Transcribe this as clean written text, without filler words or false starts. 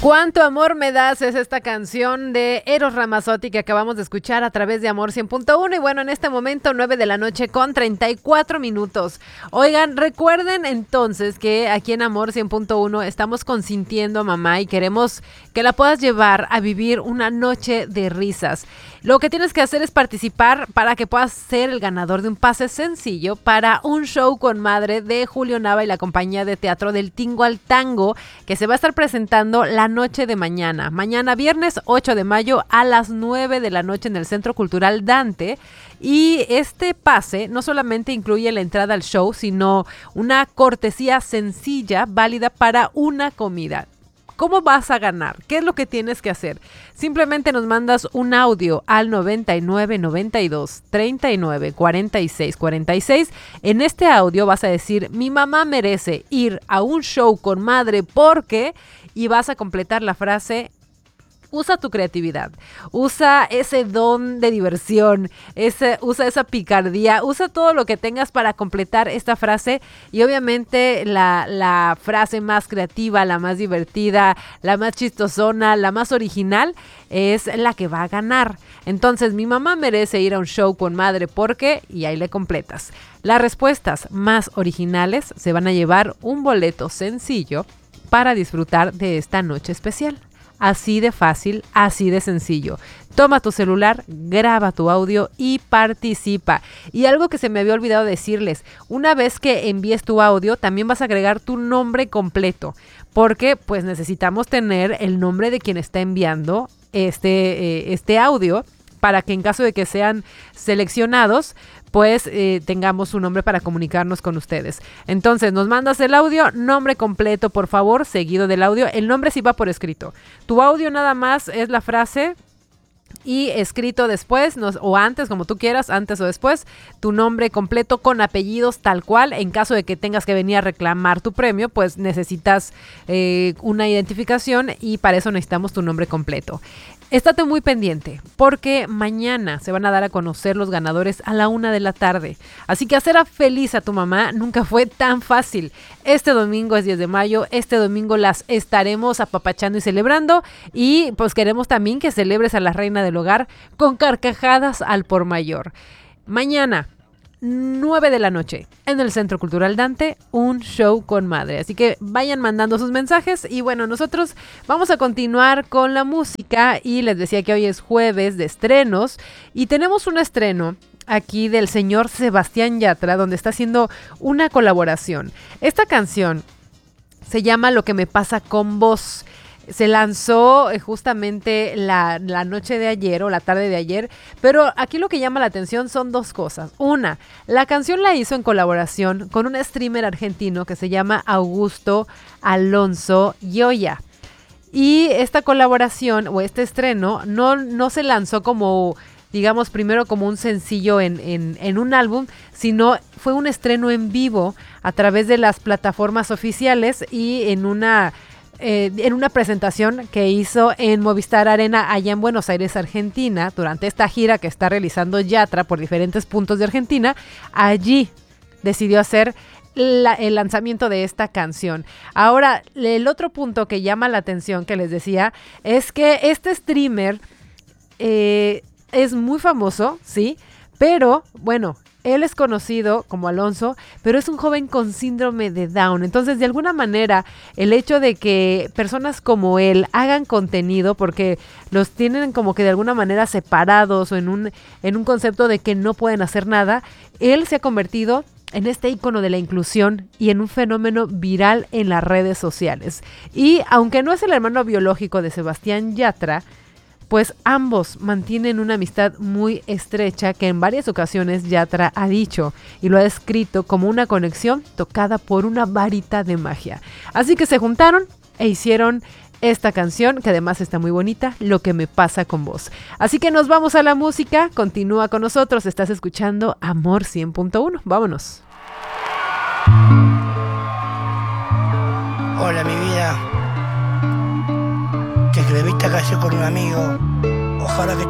Cuánto amor me das es esta canción de Eros Ramazzotti que acabamos de escuchar a través de Amor 100.1 y bueno, en este momento 9 de la noche con 34 minutos. Oigan, recuerden entonces que aquí en Amor 100.1 estamos consintiendo a mamá y queremos que la puedas llevar a vivir una noche de risas. Lo que tienes que hacer es participar para que puedas ser el ganador de un pase sencillo para un show con madre de Julio Nava y la compañía de teatro del Tingo al Tango que se va a estar presentando la noche de mañana viernes 8 de mayo a las 9 de la noche en el Centro Cultural Dante. Y este pase no solamente incluye la entrada al show, sino una cortesía sencilla válida para una comida. ¿Cómo vas a ganar? ¿Qué es lo que tienes que hacer? Simplemente nos mandas un audio al 99 92 39 46 46. En este audio vas a decir, mi mamá merece ir a un show con madre porque... y vas a completar la frase. Usa tu creatividad, usa ese don de diversión, usa esa picardía, usa todo lo que tengas para completar esta frase y obviamente la frase más creativa, la más divertida, la más chistosona, la más original es la que va a ganar. Entonces, mi mamá merece ir a un show con madre porque, y ahí le completas. Las respuestas más originales se van a llevar un boleto sencillo para disfrutar de esta noche especial. Así de fácil, así de sencillo. Toma tu celular, graba tu audio y participa. Y algo que se me había olvidado decirles, una vez que envíes tu audio, también vas a agregar tu nombre completo, porque pues necesitamos tener el nombre de quien está enviando este audio para que en caso de que sean seleccionados, pues tengamos su nombre para comunicarnos con ustedes. Entonces, nos mandas el audio, nombre completo, por favor, seguido del audio. El nombre sí va por escrito. Tu audio nada más es la frase y escrito después, o antes, como tú quieras, antes o después, tu nombre completo con apellidos tal cual. En caso de que tengas que venir a reclamar tu premio, pues necesitas una identificación y para eso necesitamos tu nombre completo. Estate muy pendiente porque mañana se van a dar a conocer los ganadores a la 1 de la tarde. Así que hacer feliz a tu mamá nunca fue tan fácil. Este domingo es 10 de mayo, este domingo las estaremos apapachando y celebrando y pues queremos también que celebres a la reina del hogar con carcajadas al por mayor. Mañana 9 de la noche en el Centro Cultural Dante, un show con madre. Así que vayan mandando sus mensajes y bueno, nosotros vamos a continuar con la música y les decía que hoy es jueves de estrenos y tenemos un estreno aquí del señor Sebastián Yatra donde está haciendo una colaboración. Esta canción se llama Lo que me pasa con vos. Se lanzó justamente la noche de ayer o la tarde de ayer, pero aquí lo que llama la atención son dos cosas. Una, la canción la hizo en colaboración con un streamer argentino que se llama Augusto Alonso Gioia. Y esta colaboración o este estreno no se lanzó como, digamos, primero como un sencillo en un álbum, sino fue un estreno en vivo a través de las plataformas oficiales y en una presentación que hizo en Movistar Arena allá en Buenos Aires, Argentina, durante esta gira que está realizando Yatra por diferentes puntos de Argentina. Allí decidió hacer el lanzamiento de esta canción. Ahora, el otro punto que llama la atención que les decía es que este streamer es muy famoso, sí, pero bueno, él es conocido como Alonso, pero es un joven con síndrome de Down. Entonces, de alguna manera, el hecho de que personas como él hagan contenido, porque los tienen como que de alguna manera separados o en un concepto de que no pueden hacer nada, él se ha convertido en este ícono de la inclusión y en un fenómeno viral en las redes sociales. Y aunque no es el hermano biológico de Sebastián Yatra, pues ambos mantienen una amistad muy estrecha que en varias ocasiones Yatra ha dicho y lo ha descrito como una conexión tocada por una varita de magia. Así que se juntaron e hicieron esta canción que además está muy bonita, Lo que me pasa con vos. Así que nos vamos a la música, continúa con nosotros, estás escuchando Amor 100.1, vámonos. Hola mi vida. Te escribí esta canción con un amigo. Ojalá que